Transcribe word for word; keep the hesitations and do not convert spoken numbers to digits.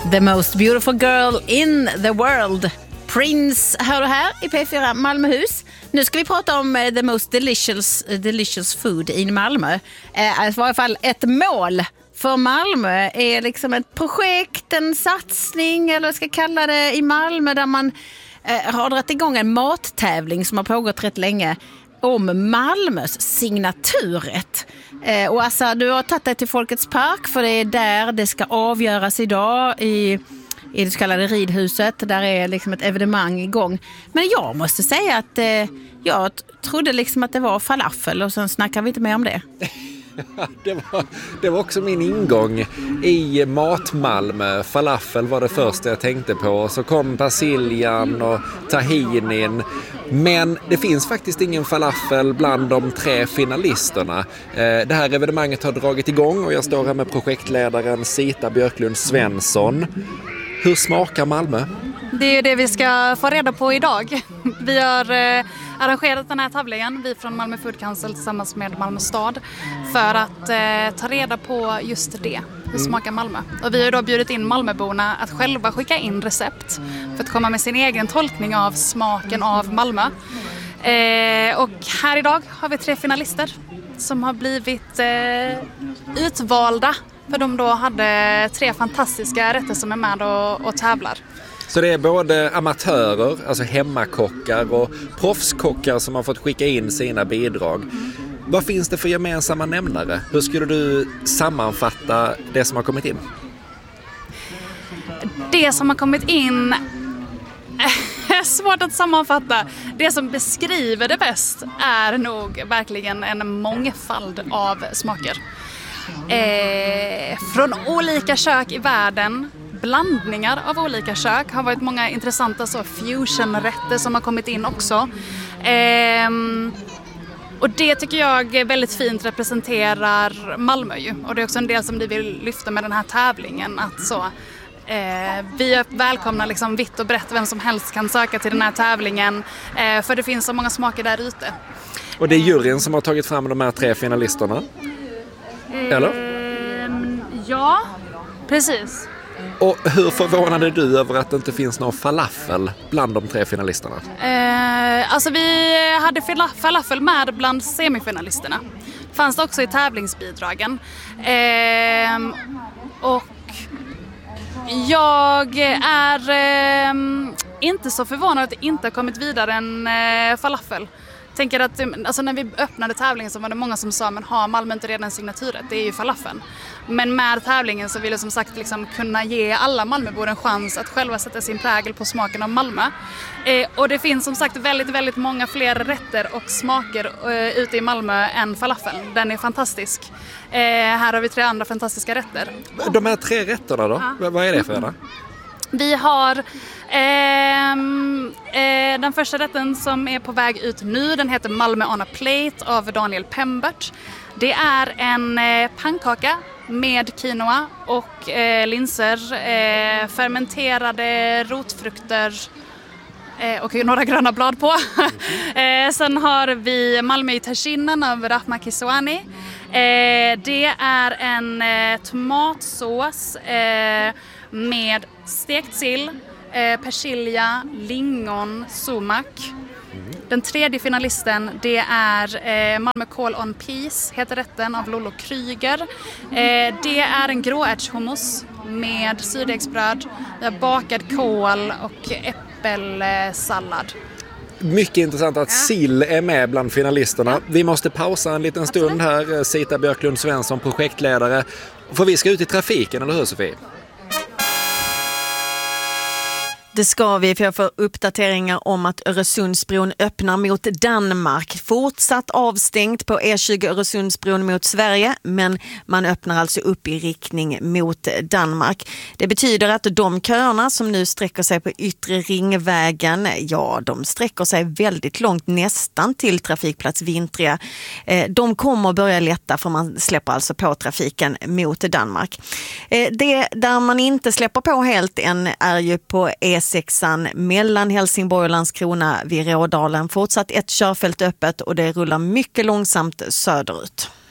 The most beautiful girl in the world. Prince hör du här i P fyra Malmöhus. Nu ska vi prata om uh, the most delicious, uh, delicious food i Malmö. Uh, alltså i varje fall ett mål för Malmö är liksom ett projekt, en satsning eller jag ska kalla det i Malmö där man uh, har dragit igång en mattävling som har pågått rätt länge om Malmös signaturrätt. Eh, och alltså, du har tagit dig till Folkets park för det är där det ska avgöras idag i, i det så kallade ridhuset. Där är liksom ett evenemang igång. Men jag måste säga att eh, jag trodde liksom att det var falafel och sen snackar vi inte mer om det. Det var, det var också min ingång i Mat-Malmö. Falafel var det första jag tänkte på. Så kom persiljan och tahinin. Men det finns faktiskt ingen falafel bland de tre finalisterna. Det här evenemanget har dragit igång och jag står här med projektledaren Sita Björklund Svensson. Hur smakar Malmö? Det är ju det vi ska få reda på idag. Vi har eh, arrangerat den här tävlingen, vi från Malmö Food Council tillsammans med Malmö stad, för att eh, ta reda på just det. Hur smakar Malmö? Och vi har då bjudit in Malmöborna att själva skicka in recept för att komma med sin egen tolkning av smaken av Malmö. Eh, och här idag har vi tre finalister som har blivit eh, utvalda. För de då hade tre fantastiska rätter som är med och, och tävlar. Så det är både amatörer, alltså hemmakockar och proffskockar som har fått skicka in sina bidrag. Vad finns det för gemensamma nämnare? Hur skulle du sammanfatta det som har kommit in? Det som har kommit in är svårt att sammanfatta. Det som beskriver det bäst är nog verkligen en mångfald av smaker. Eh, från olika kök i världen, blandningar av olika kök, har varit många intressanta så fusionrätter som har kommit in också. Eh, och det tycker jag väldigt fint representerar Malmö ju. Och det är också en del som vi vill lyfta med den här tävlingen. Att så, eh, vi välkomnar liksom vitt och brett, vem som helst kan söka till den här tävlingen. Eh, för det finns så många smaker där ute. Och det är juryn som har tagit fram de här tre finalisterna? Eller? Eh, ja, precis. Och hur förvånade du över att det inte finns någon falafel bland de tre finalisterna? Eh, alltså vi hade falafel med bland semifinalisterna. Fanns det också i tävlingsbidragen. Eh, och jag är eh, inte så förvånad att det inte har kommit vidare en eh, falafel. Tänker att alltså när vi öppnade tävlingen så var det många som sa, men har Malmö inte redan signaturrätt? Det är ju falafeln. Men med tävlingen så vill jag som sagt liksom kunna ge alla Malmöbor en chans att själva sätta sin prägel på smaken av Malmö. Eh, och det finns som sagt väldigt, väldigt många fler rätter och smaker eh, ute i Malmö än falafeln. Den är fantastisk. Eh, här har vi tre andra fantastiska rätter. De här tre rätterna då? Ja. Vad är det för ena? Vi har eh, eh, den första rätten som är på väg ut nu. Den heter Malmö on a plate av Daniel Pembert. Det är en eh, pannkaka med quinoa och eh, linser, eh, fermenterade rotfrukter eh, och några gröna blad på. eh, sen har vi Malmö i taginen av Rahma Kiswani. Eh, det är en eh, tomatsås eh, med stekt sill, eh, persilja, lingon, sumak. Den tredje finalisten, det är eh, Malmö Call on Peace, heter rätten, av Lollo Kryger. Eh, det är en gråärtshummus med surdegsbröd, bakad kål och äppelsallad. Mycket intressant att sill är med bland finalisterna. Ja. Vi måste pausa en liten stund här. Sita Björklund Svensson, projektledare. För vi ska ut i trafiken, eller hur Sofie? Det ska vi, för jag får uppdateringar om att Öresundsbron öppnar mot Danmark. Fortsatt avstängt på E tjugo Öresundsbron mot Sverige, men man öppnar alltså upp i riktning mot Danmark. Det betyder att de köerna som nu sträcker sig på yttre ringvägen, ja, de sträcker sig väldigt långt, nästan till trafikplats Vintria. De kommer att börja lätta, för man släpper alltså på trafiken mot Danmark. Det där man inte släpper på helt än är ju på E sexan mellan Helsingborg och Landskrona vid Rådalen. Fortsatt ett körfält öppet och det rullar mycket långsamt söderut.